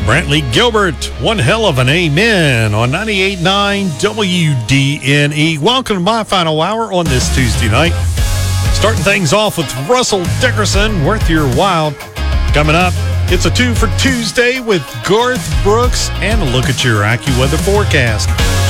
Brantley Gilbert, one hell of an amen on 98.9 WDNE. Welcome to my final hour on this Tuesday night. Starting things off with Russell Dickerson, Worth Your While. Coming up, it's a 2 for Tuesday with Garth Brooks and a look at your AccuWeather forecast.